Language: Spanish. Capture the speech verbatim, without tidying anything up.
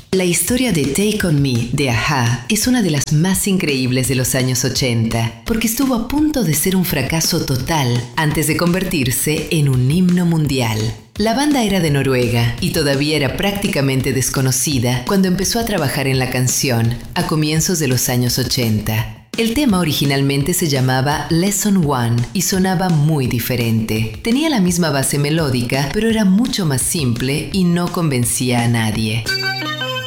La historia de Take On Me de A-ha es una de las más increíbles de los años ochenta, porque estuvo a punto de ser un fracaso total antes de convertirse en un himno mundial. La banda era de Noruega y todavía era prácticamente desconocida cuando empezó a trabajar en la canción, a comienzos de los años ochenta. El tema originalmente se llamaba Lesson One y sonaba muy diferente. Tenía la misma base melódica, pero era mucho más simple y no convencía a nadie.